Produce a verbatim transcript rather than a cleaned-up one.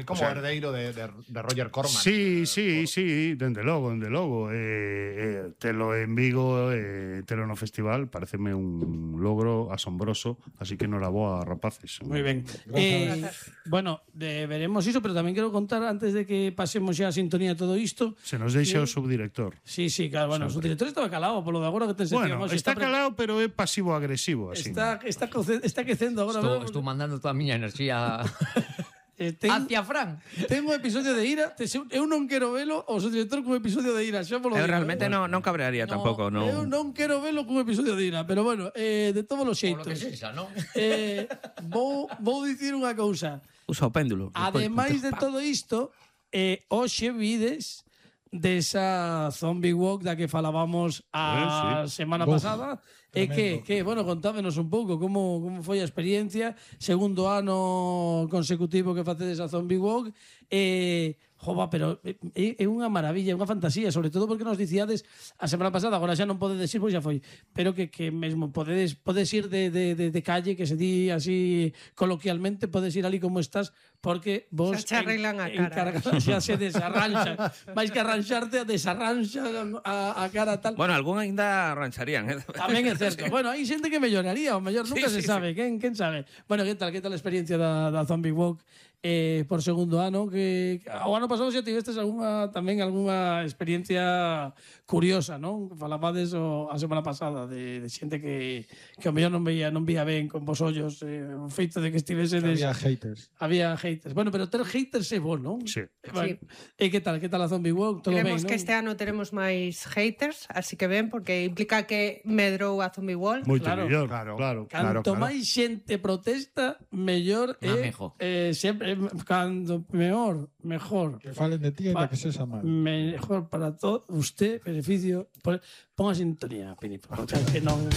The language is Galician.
É como o sea, herdeiro de, de, de Roger Corman. Sí, sí, sí, dende logo, dende logo. Eh, eh, telo en Vigo, eh, telo no festival, pareceme un logro asombroso, así que noraboa, rapaces. Moi ben. Eh, bueno, de, veremos iso, pero tamén quero contar, antes de que pasemos xa a sintonía de todo isto... Se nos deixa que... o subdirector. Sí, sí, claro, bueno, o subdirector estaba calado, polo de agora que ten Bueno, está, está calado, pero é pasivo-agresivo, así. Está, está, está quecendo agora. Estou, estou mandando toda a miña enerxía eh, ten, hacia Fran. Ten un episodio de ira. Te, eu non quero velo o subdirector cun episodio de ira. Xa polo eu digo, realmente eh? non, non cabrearía no, tampouco. Non. Eu non quero velo cun episodio de ira. Pero bueno, eh, de todos os xeitos. O lo que sexa, non? Eh, vou, vou dicir unha cousa. Usa o péndulo. Ademais de todo isto, eh, hoxe vides desa zombie walk da que falábamos a eh, sí. semana Uf, pasada e que, que, bueno, contámonos un pouco como, como foi a experiencia, segundo ano consecutivo que facedes a zombie walk e, jova, pero é, é unha maravilla, é unha fantasía, sobre todo porque nos dicíades a semana pasada, agora xa non podedes ir, pois xa foi, pero que, que mesmo podedes, podes ir de, de, de, de calle, que se di así coloquialmente, podes ir ali como estás, porque vos xa arreglan a cara, xa se desarranxa, máis que arranxarte, desarranxa a, a cara tal. Bueno, algún ainda arranxarían, eh? Tamén é certo. Bueno, hai xente que melloraría, o mellor nunca sí, se sí, sabe, sí. Quen, quen sabe. Bueno, que tal, que tal a experiencia da, da Zombie Walk eh, por segundo ano, que o ano pasado xa tivestes algunha, tamén algunha experiencia curiosa, non? Falabades o, a semana pasada de, de xente que, que o mellor non veía, non vía ben con vos ollos eh, o feito de que estivese había haters. Había haters. Bueno, pero ter haters é bo, non? Sí. Bueno, sí. E que tal, que tal a Zombie Walk? Todo Queremos ben, que non? este ano teremos máis haters, así que ben, porque implica que medrou a Zombie Walk. Moito claro, mellor, claro, claro. Canto claro, máis xente protesta, mellor é eh, sempre cando mejor, mejor. Que falen de ti e que se xa mal. Mejor para todo, usted, beneficio, pon a sintonía, Pini, que non